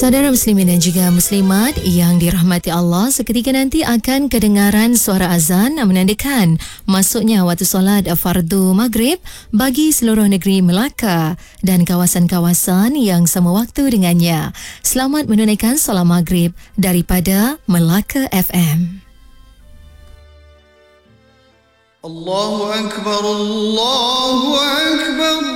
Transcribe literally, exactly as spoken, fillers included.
Saudara muslimin dan juga muslimat yang dirahmati Allah, seketika nanti akan kedengaran suara azan menandakan masuknya waktu solat fardu maghrib bagi seluruh negeri Melaka dan kawasan-kawasan yang sama waktu dengannya. Selamat menunaikan solat maghrib daripada Melaka F M. Allahu Akbar, Allahu Akbar.